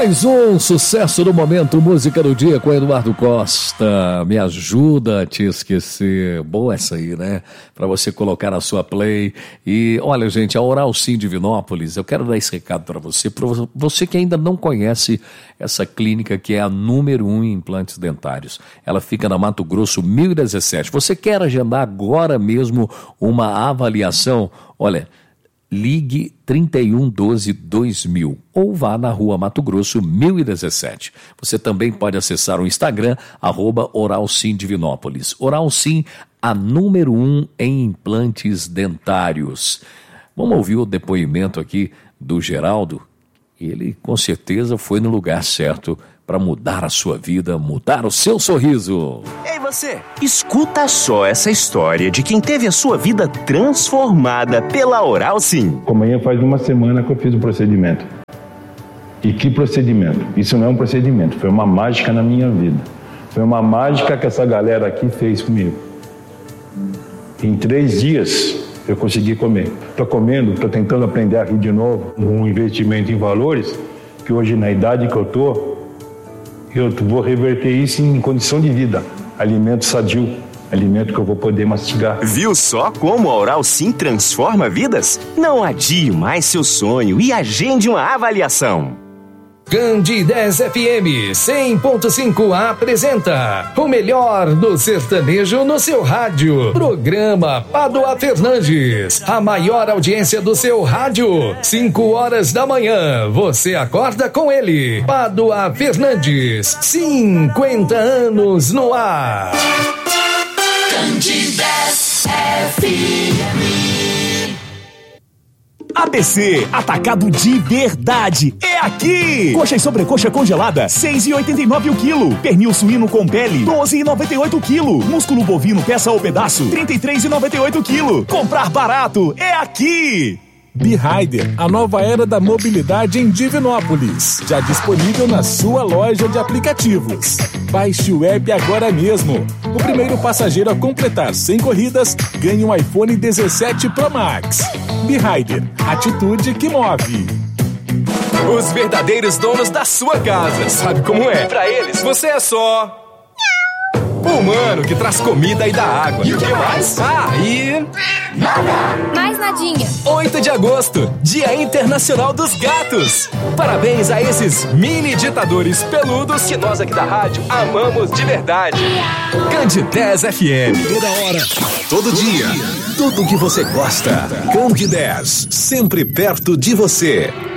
Mais um sucesso do Momento Música do Dia com Eduardo Costa. Me ajuda a te esquecer. Boa essa aí, né? Para você colocar na sua play. E olha, gente, a Oral Sim Divinópolis, eu quero dar esse recado para você que ainda não conhece essa clínica que é a número 1 em implantes dentários. Ela fica na Mato Grosso 1017. Você quer agendar agora mesmo uma avaliação? Olha, ligue 3112-2000 ou vá na Rua Mato Grosso 1017. Você também pode acessar o Instagram, @Oral Sim Divinópolis. Oral Sim, a número 1 em implantes dentários. Vamos ouvir o depoimento aqui do Geraldo. Ele com certeza foi no lugar certo para mudar a sua vida, mudar o seu sorriso. Ei você, escuta só essa história de quem teve a sua vida transformada pela Oral Sim. Amanhã faz uma semana que eu fiz o procedimento. E que procedimento? Isso não é um procedimento, foi uma mágica na minha vida. Foi uma mágica que essa galera aqui fez comigo. Em 3 dias eu consegui comer. Estou comendo, estou tentando aprender a rir de novo. Um investimento em valores, que hoje na idade que eu vou reverter isso em condição de vida. Alimento sadio, alimento que eu vou poder mastigar. Viu só como a Oral Sim transforma vidas? Não adie mais seu sonho e agende uma avaliação. Candidez FM 100.5 apresenta o melhor do sertanejo no seu rádio. Programa Pádua Fernandes, a maior audiência do seu rádio. 5 horas da manhã, você acorda com ele. Pádua Fernandes, 50 anos no ar. Candidez FM. ABC, atacado de verdade, é aqui! Coxa e sobrecoxa congelada, 6,89 o quilo. Pernil suíno com pele, 12,98 o quilo. Músculo bovino peça ou pedaço, 33,98 o quilo. Comprar barato, é aqui! B-Rider, a nova era da mobilidade em Divinópolis. Já disponível na sua loja de aplicativos. Baixe o app agora mesmo. O primeiro passageiro a completar 100 corridas ganha um iPhone 17 Pro Max. B-Rider, atitude que move. Os verdadeiros donos da sua casa. Sabe como é? Pra eles, você é só o humano que traz comida e dá água. E o que mais? Nada. Mais nadinha. 8 de agosto, Dia Internacional dos Gatos. Parabéns a esses mini ditadores peludos que nós aqui da rádio amamos de verdade. Candidez FM. Toda hora, todo dia. tudo que você gosta. Candidez, sempre perto de você.